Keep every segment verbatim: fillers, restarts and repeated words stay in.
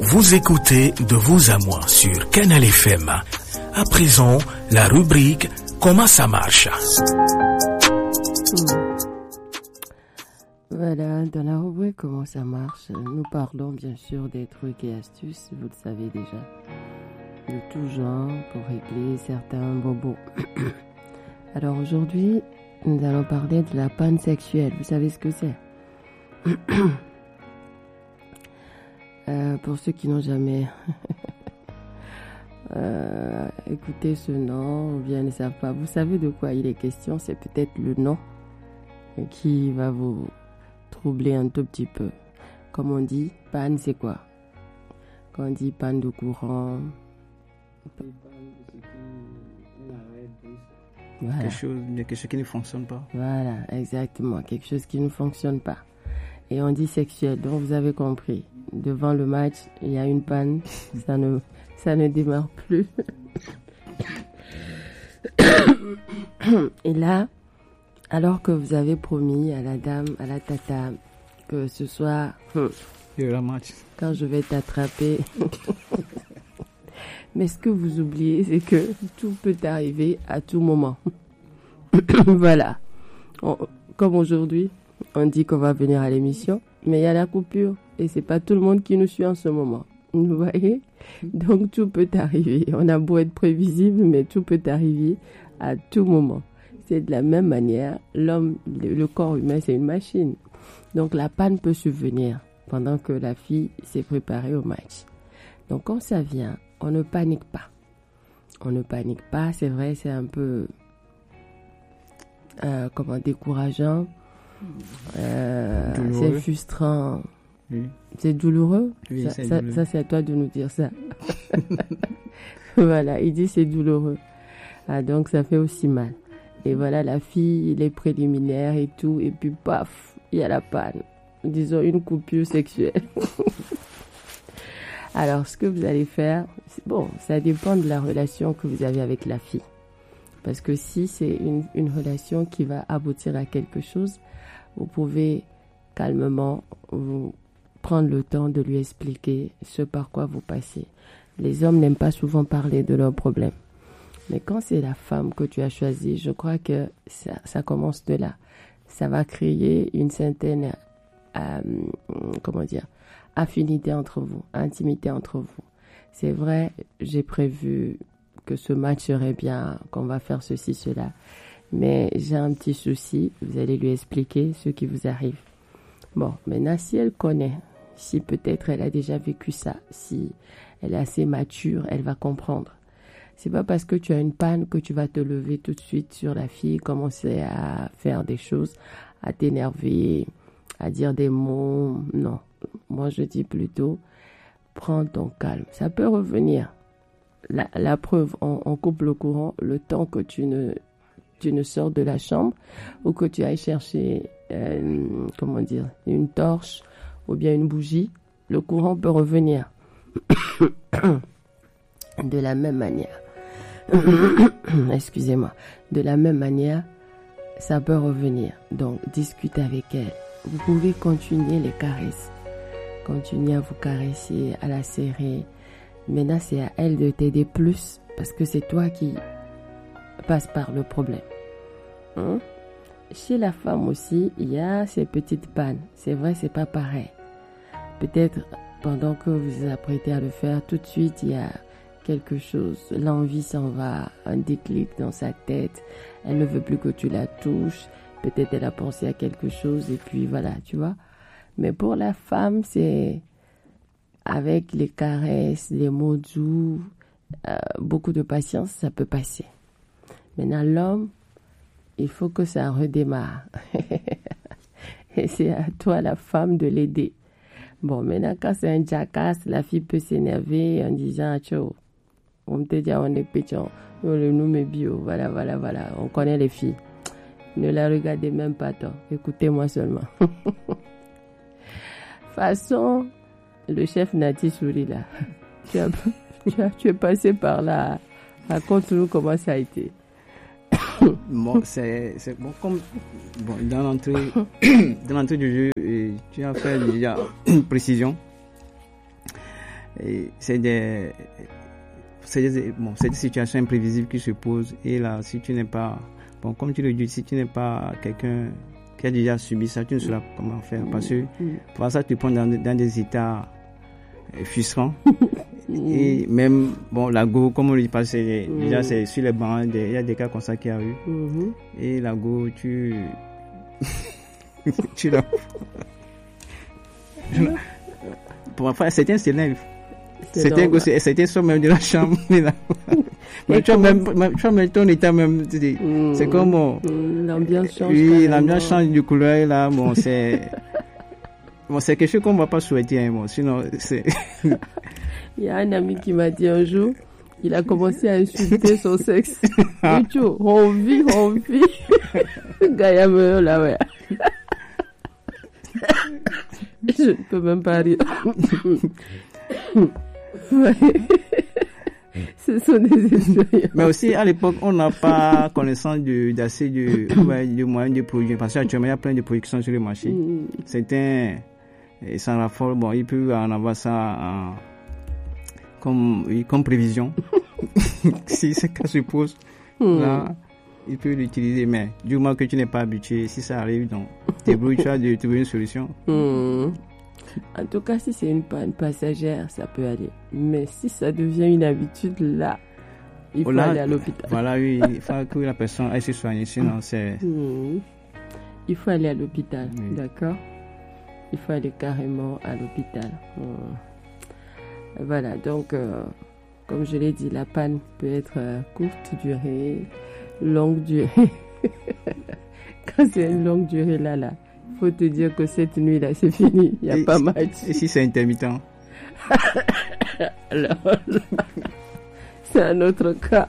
Vous écoutez De vous à moi sur Canal F M. À présent, la rubrique Comment ça marche? Voilà, dans la rubrique Comment ça marche, nous parlons bien sûr des trucs et astuces, vous le savez déjà, de tout genre pour régler certains bobos. Alors aujourd'hui, nous allons parler de la panne sexuelle. Vous savez ce que c'est? euh, Pour ceux qui n'ont jamais euh, écouté ce nom ou bien ne savent pas, vous savez de quoi il est question? C'est peut-être le nom qui va vous troubler un tout petit peu. Comme on dit, panne, c'est quoi? Quand on dit panne de courant, voilà. Quelque chose, quelque chose qui ne fonctionne pas. Voilà, exactement, quelque chose qui ne fonctionne pas. Et on dit sexuel, donc vous avez compris. Devant le match, il y a une panne, ça ne, ça ne démarre plus. Et là, alors que vous avez promis à la dame, à la tata, que ce soir, le match, quand je vais t'attraper. Mais ce que vous oubliez, c'est que tout peut arriver à tout moment. Voilà. On, comme aujourd'hui, on dit qu'on va venir à l'émission, mais il y a la coupure et c'est pas tout le monde qui nous suit en ce moment. Vous voyez? Donc tout peut arriver. On a beau être prévisible, mais tout peut arriver à tout moment. C'est de la même manière, l'homme, le, le corps humain, c'est une machine. Donc la panne peut survenir pendant que la fille s'est préparée au match. Donc quand ça vient, on ne panique pas. On ne panique pas, c'est vrai, c'est un peu euh, comment, décourageant. Euh, c'est frustrant. Oui. C'est douloureux. Oui, ça, c'est ça, douloureux. Ça, c'est à toi de nous dire ça. Voilà, il dit c'est douloureux. Ah, donc ça fait aussi mal. Et voilà, la fille, les préliminaires et tout, et puis paf, il y a la panne. Disons une coupure sexuelle. Alors, ce que vous allez faire, c'est, bon, ça dépend de la relation que vous avez avec la fille. Parce que si c'est une, une relation qui va aboutir à quelque chose, vous pouvez calmement vous prendre le temps de lui expliquer ce par quoi vous passez. Les hommes n'aiment pas souvent parler de leurs problèmes. Mais quand c'est la femme que tu as choisie, je crois que ça, ça commence de là. Ça va créer une certaine, euh, comment dire, affinité entre vous, intimité entre vous. C'est vrai, j'ai prévu que ce match serait bien, qu'on va faire ceci, cela. Mais j'ai un petit souci, vous allez lui expliquer ce qui vous arrive. Bon, maintenant, si elle connaît, si peut-être elle a déjà vécu ça, si elle est assez mature, elle va comprendre. C'est pas parce que tu as une panne que tu vas te lever tout de suite sur la fille, commencer à faire des choses, à t'énerver, à dire des mots. Non. Moi, je dis plutôt, prends ton calme. Ça peut revenir. La, la preuve, on, on coupe le courant le temps que tu ne, tu ne sors de la chambre ou que tu ailles chercher, euh, comment dire, une torche ou bien une bougie. Le courant peut revenir. De la même manière. Excusez-moi. De la même manière, ça peut revenir. Donc, discutez avec elle. Vous pouvez continuer les caresses. Continuez à vous caresser, à la serrer. Maintenant, c'est à elle de t'aider plus parce que c'est toi qui passe par le problème. Hein? Chez la femme aussi, il y a ces petites pannes. C'est vrai, c'est pas pareil. Peut-être pendant que vous vous apprêtez à le faire, tout de suite, il y a quelque chose, l'envie s'en va, un déclic dans sa tête, elle ne veut plus que tu la touches, peut-être elle a pensé à quelque chose et puis voilà, tu vois. Mais pour la femme, c'est avec les caresses, les mots doux, euh, beaucoup de patience, ça peut passer. Maintenant, l'homme, il faut que ça redémarre. Et c'est à toi, la femme, de l'aider. Bon, maintenant, quand c'est un jackass, la fille peut s'énerver en disant « Tcho, on te dit, on est pétion, le nom est bio, voilà, voilà, voilà. » On connaît les filles. Ne la regardez même pas tant. Écoutez-moi seulement. Façon, le chef Nati sourit là. Tu, as, tu, as, tu es passé par là. Raconte-nous comment ça a été. Bon, c'est, c'est bon, comme bon, dans l'entrée, dans l'entrée du jeu, tu as fait déjà une précision. Et c'est des, c'est des, bon, c'est des situations imprévisibles qui se posent. Et là, si tu n'es pas, bon, comme tu le dis, si tu n'es pas quelqu'un qui a déjà subi ça, tu ne sauras comment faire. Parce que pour ça, tu te prends dans, dans des états frustrants. Et même, bon, la go, comme on le dit pas, c'est, mmh. déjà, c'est sur les bancs, il y a des cas comme ça qui arrivent. Mmh. Et la go, tu, tu la, pour enfin, certains s'élèvent. Certains go, certains sont même de la chambre. Mais tu vois, même, tu vois, même ton état même, tu dis, mmh. c'est comme, bon. Mmh. L'ambiance change. Oui, l'ambiance change de couleur, là, bon, c'est, bon, c'est quelque chose qu'on ne va pas souhaiter, hein, bon, sinon, c'est, il y a un ami qui m'a dit un jour, il a commencé à insulter son sexe. Ah. Tu vois, on vit, on vit. Gaïa me là, ouais. Je ne peux même pas rire. Ouais. Ce sont des expériences. Mais aussi, à l'époque, on n'a pas connaissance de, d'assez de, ouais, de moyens de produire. Parce qu'actuellement, il y a plein de productions sur le marché. Mm. Certains, sans raffole, bon, il peut en avoir ça en, comme, oui, comme prévision. Si ce cas se pose, mm. là, il peut l'utiliser. Mais du moment que tu n'es pas habitué, si ça arrive, donc, débrouille-toi de trouver une solution. Mm. En tout cas, si c'est une panne passagère, ça peut aller. Mais si ça devient une habitude, là, il faut là, aller à l'hôpital. Voilà, oui, il faut que la personne aille se soigner, sinon c'est... Mmh. Il faut aller à l'hôpital, oui. D'accord ? Il faut aller carrément à l'hôpital. Mmh. Voilà, donc, euh, comme je l'ai dit, la panne peut être euh, courte durée, longue durée. Quand c'est une longue durée, là, là. Faut te dire que cette nuit-là, c'est fini. Il n'y a et pas si, match. Et si c'est intermittent? Alors, c'est un autre cas.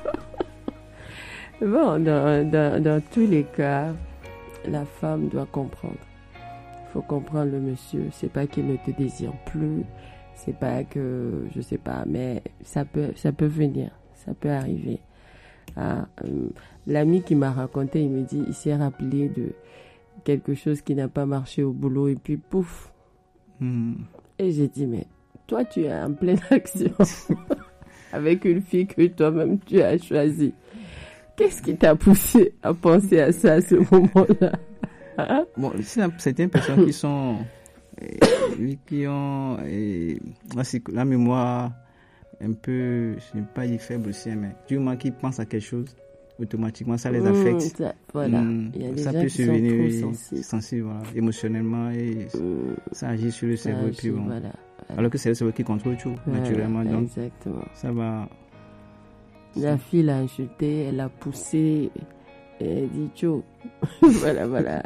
Bon, dans, dans, dans tous les cas, la femme doit comprendre. Il faut comprendre le monsieur. C'est pas qu'il ne te désire plus. C'est pas que, je sais pas, mais ça peut, ça peut venir. Ça peut arriver. Ah, euh, l'ami qui m'a raconté, il me dit, il s'est rappelé de quelque chose qui n'a pas marché au boulot et puis pouf. Mm. Et j'ai dit, mais toi tu es en pleine action avec une fille que toi-même tu as choisie. Qu'est-ce qui t'a poussé à penser à ça à ce moment-là? Hein? Bon, c'est certaines personnes qui sont euh, qui ont euh, la mémoire un peu, je n'ai pas dit faible aussi, mais du moment qu'ils pensent à quelque chose, automatiquement ça les affecte. Mmh, ça, voilà. Mmh, il y a des ça gens peut qui survenir sont trop sensibles, sensible, voilà, émotionnellement et mmh, ça agit sur le cerveau. Agit, et puis bon. Voilà, voilà. Alors que c'est le cerveau qui contrôle tout, voilà, naturellement. Donc, exactement. Ça va. La ça... fille l'a insulté, elle l'a poussé, elle a dit Tcho. Voilà, voilà.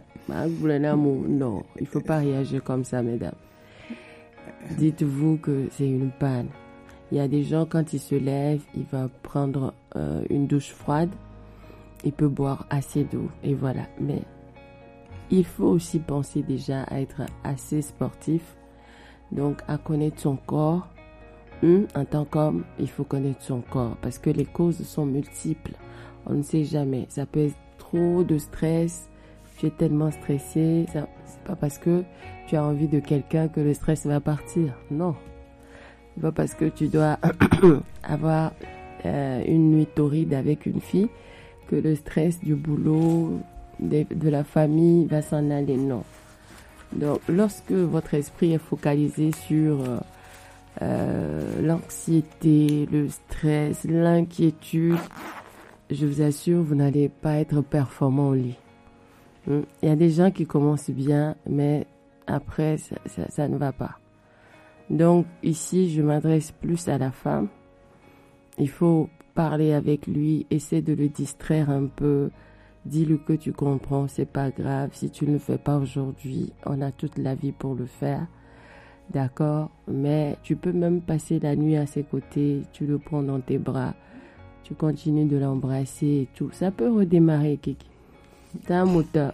Non, il ne faut pas réagir comme ça, mesdames. Dites-vous que c'est une panne. Il y a des gens, quand ils se lèvent, ils vont prendre euh, une douche froide. Il peut boire assez d'eau et voilà. Mais il faut aussi penser déjà à être assez sportif. Donc, à connaître son corps. Hum, en tant qu'homme, il faut connaître son corps parce que les causes sont multiples. On ne sait jamais. Ça peut être trop de stress. Tu es tellement stressé. Ça, c'est pas parce que tu as envie de quelqu'un que le stress va partir. Non. C'est pas parce que tu dois avoir euh, une nuit torride avec une fille que le stress du boulot, de, de la famille va s'en aller. Non. Donc, lorsque votre esprit est focalisé sur euh, euh, l'anxiété, le stress, l'inquiétude, je vous assure, vous n'allez pas être performant au lit. Il y a des gens qui commencent bien, mais après, ça, ça, ça ne va pas. Donc, ici, je m'adresse plus à la femme. Il faut parler avec lui, essayer de le distraire un peu. Dis-lui que tu comprends, c'est pas grave. Si tu ne le fais pas aujourd'hui, on a toute la vie pour le faire. D'accord? Mais tu peux même passer la nuit à ses côtés. Tu le prends dans tes bras. Tu continues de l'embrasser et tout. Ça peut redémarrer, Kiki. C'est un moteur.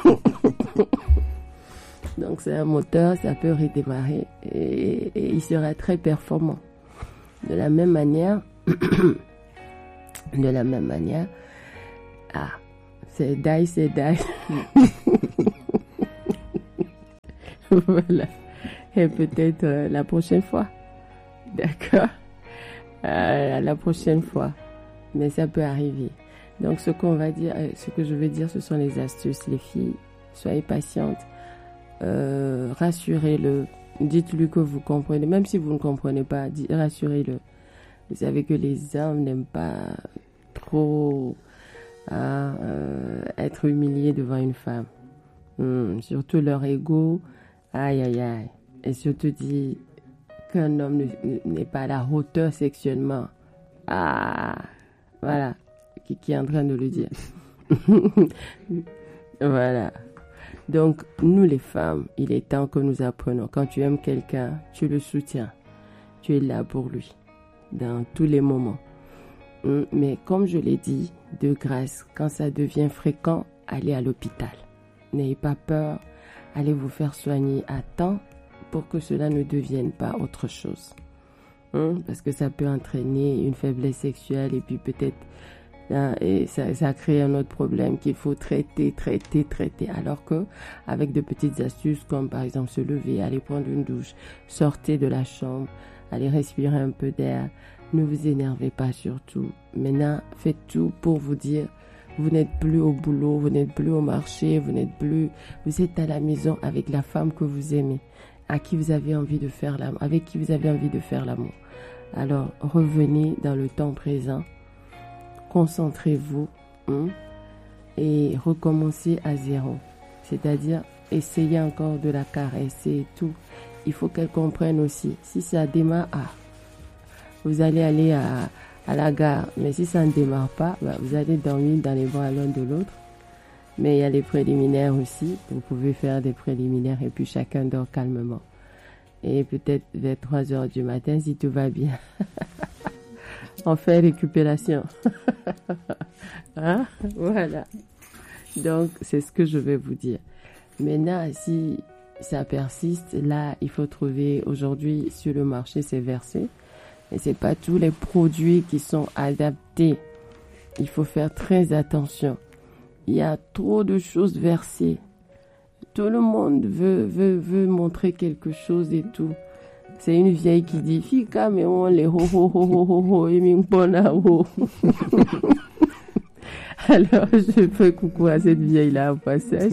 Donc, c'est un moteur, ça peut redémarrer et, et il sera très performant. De la même manière, de la même manière, ah, c'est die, c'est die. Voilà. Et peut-être euh, la prochaine fois. D'accord. Euh, la prochaine fois. Mais ça peut arriver. Donc, ce qu'on va dire, ce que je veux dire, ce sont les astuces. Les filles, soyez patientes. Euh, rassurez-le. Dites-lui que vous comprenez. Même si vous ne comprenez pas, dites, rassurez-le. Vous savez que les hommes n'aiment pas trop hein, euh, être humiliés devant une femme. Hum, surtout leur ego. Aïe, aïe, aïe. Et surtout dit qu'un homme ne, n'est pas à la hauteur sexuellement. Ah, voilà. Qui, qui est en train de le dire. Voilà. Donc, nous les femmes, il est temps que nous apprenons. Quand tu aimes quelqu'un, tu le soutiens. Tu es là pour lui, dans tous les moments. Mais comme je l'ai dit, de grâce, quand ça devient fréquent, allez à l'hôpital. N'ayez pas peur, allez vous faire soigner à temps pour que cela ne devienne pas autre chose. Parce que ça peut entraîner une faiblesse sexuelle et puis peut-être... et ça, ça crée un autre problème qu'il faut traiter, traiter, traiter. Alors que avec de petites astuces comme par exemple se lever, aller prendre une douche, sortez de la chambre, allez respirer un peu d'air, ne vous énervez pas surtout. Maintenant, faites tout pour vous dire, vous n'êtes plus au boulot, vous n'êtes plus au marché, vous n'êtes plus, vous êtes à la maison avec la femme que vous aimez, à qui vous avez envie de faire l'amour, avec qui vous avez envie de faire l'amour. Alors revenez dans le temps présent. Concentrez-vous hein, et recommencez à zéro. C'est-à-dire, essayez encore de la caresser et tout. Il faut qu'elle comprenne aussi. Si ça démarre, ah, vous allez aller à, à la gare. Mais si ça ne démarre pas, bah, vous allez dormir dans les bras l'un de l'autre. Mais il y a les préliminaires aussi. Vous pouvez faire des préliminaires et puis chacun dort calmement. Et peut-être vers trois heures du matin, si tout va bien. On fait récupération. Hein? Voilà. Donc, c'est ce que je vais vous dire. Maintenant, si ça persiste, là, il faut trouver, aujourd'hui, sur le marché, c'est versé. Et c'est pas tous les produits qui sont adaptés. Il faut faire très attention. Il y a trop de choses versées. Tout le monde veut, veut, veut montrer quelque chose et tout. C'est une vieille qui dit Fika mais on les ho ho ho ho ho ho et mingpona ho. Alors je fais coucou à cette vieille là au passage.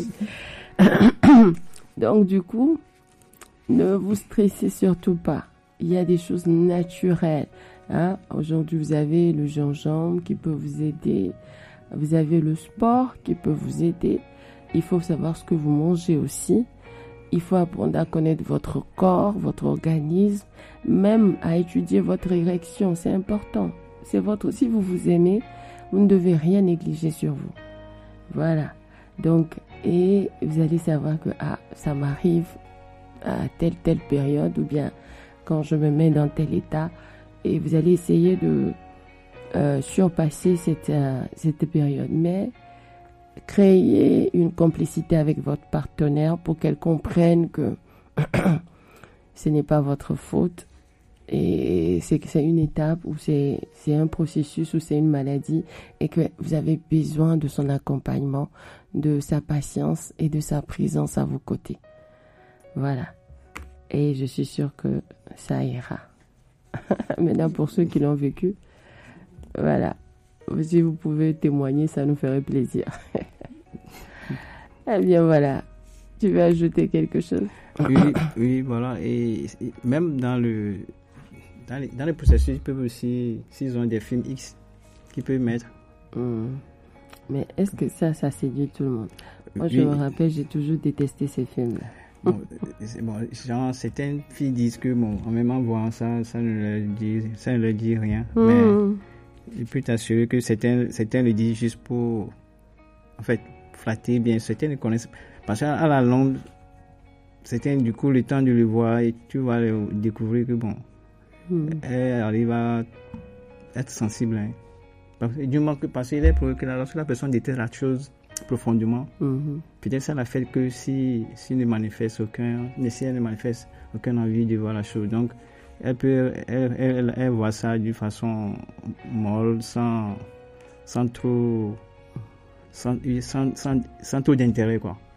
Donc du coup, ne vous stressez surtout pas. Il y a des choses naturelles. Hein? Aujourd'hui vous avez le gingembre qui peut vous aider. Vous avez le sport qui peut vous aider. Il faut savoir ce que vous mangez aussi. Il faut apprendre à connaître votre corps, votre organisme, même à étudier votre érection, c'est important. C'est votre, si vous vous aimez, vous ne devez rien négliger sur vous. Voilà. Donc, et vous allez savoir que, ah, ça m'arrive à telle, telle période, ou bien quand je me mets dans tel état, et vous allez essayer de euh, surpasser cette, euh, cette période. Mais, créez une complicité avec votre partenaire pour qu'elle comprenne que ce n'est pas votre faute et c'est que c'est une étape ou c'est, c'est un processus ou c'est une maladie et que vous avez besoin de son accompagnement, de sa patience et de sa présence à vos côtés. Voilà. Et je suis sûre que ça ira. Maintenant, pour ceux qui l'ont vécu, voilà. Si vous pouvez témoigner, ça nous ferait plaisir. Eh bien, voilà. Tu veux ajouter quelque chose? Oui, oui, voilà. Et, et même dans le, dans les, dans les processus, ils peuvent aussi, s'ils ont des films X, qu'ils peuvent mettre. Mmh. Mais est-ce que ça, ça séduit tout le monde? Moi, oui. Je me rappelle, j'ai toujours détesté ces films-là. Bon, c'est, bon, genre, certaines filles disent que, bon, en même en voyant ça, ça ne leur dit, ça ne leur dit rien. Mmh. Mais je peux t'assurer que certains, certains le disent juste pour, en fait, flatter bien. Certains ne connaissent pas. Parce qu'à la longue, certains, du coup, le temps de le voir et tu vas le découvrir que, bon, mmh. elle arrive à être sensible. Hein. Parce, du moment que, parce qu'il est prouvé que lorsque la personne déteste la chose profondément, mmh. peut-être ça l'a fait que si, si ne manifeste aucun, si elle ne manifeste aucune envie de voir la chose. Donc, elle peut, elle, elle, elle voit ça d'une façon molle, sans, sans trop, sans, sans, sans, sans trop d'intérêt, quoi.